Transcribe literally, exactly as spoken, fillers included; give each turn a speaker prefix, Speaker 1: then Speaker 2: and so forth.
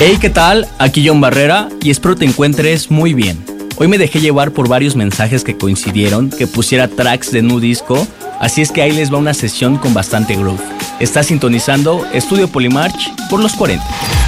Speaker 1: Hey, ¿qué tal? Aquí John Barrera y espero te encuentres muy bien. Hoy me dejé llevar por varios mensajes que coincidieron que pusiera tracks de nu disco, así es que ahí les va una sesión con bastante groove. Está sintonizando Estudio Polymarch por los cuarenta.